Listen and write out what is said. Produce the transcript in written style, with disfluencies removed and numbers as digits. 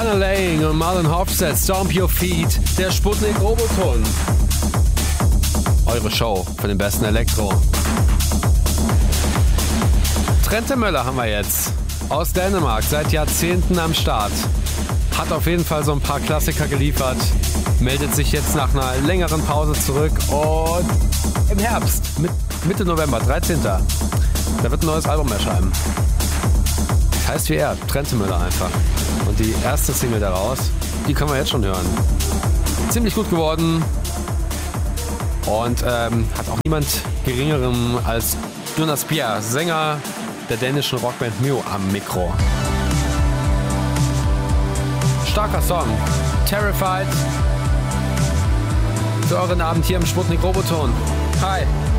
Lana Lang und Marlon Hofstad, Stomp Your Feet, der Sputnik Roboton. Eure Show für den besten Elektro. Trente Möller haben wir jetzt. Aus Dänemark, seit Jahrzehnten am Start. Hat auf jeden Fall so ein paar Klassiker geliefert. Meldet sich jetzt nach einer längeren Pause zurück. Und im Herbst, Mitte November, 13. Da wird ein neues Album erscheinen. Heißt wie er, Trente Möller einfach. Und die erste Single daraus, die können wir jetzt schon hören. Ziemlich gut geworden. Und hat auch niemand Geringerem als Jonas Bjerg, Sänger der dänischen Rockband Mew, am Mikro. Starker Song. Terrified. Für euren Abend hier im Sputnik Roboton. Hi.